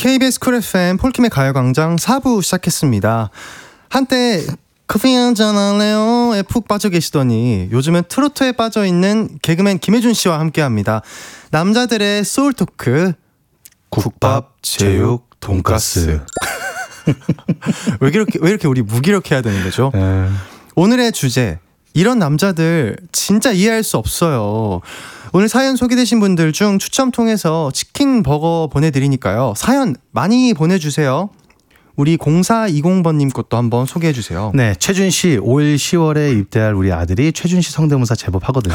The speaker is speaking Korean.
KBS 쿨 FM 폴킴의 가요광장 4부 시작했습니다. 한때 커피 한잔 할래요에 푹 빠져 계시더니 요즘은 트로트에 빠져있는 개그맨 김혜준 씨와 함께합니다. 남자들의 소울토크 국밥, 제육, 돈가스. 왜 이렇게 우리 무기력해야 되는 거죠? 오늘의 주제, 이런 남자들 진짜 이해할 수 없어요. 오늘 사연 소개되신 분들 중 추첨 통해서 치킨 버거 보내드리니까요. 사연 많이 보내주세요. 우리 0420번님 것도 한번 소개해주세요. 네, 최준 씨 올 10월에 입대할 우리 아들이 최준 씨 성대모사 제법 하거든요.